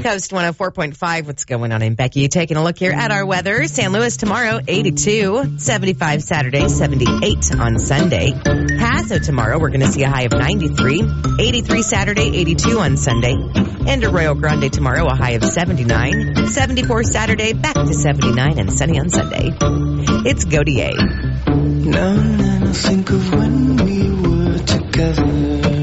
Coast 104.5. What's going on in Becky? Taking a look here at our weather. San Luis tomorrow, 82. 75 Saturday, 78 on Sunday. Paso tomorrow, we're going to see a high of 93. 83 Saturday, 82 on Sunday. And Arroyo Grande tomorrow, a high of 79. 74 Saturday, back to 79 and sunny on Sunday. It's Godier. Now and then I think of when we were together.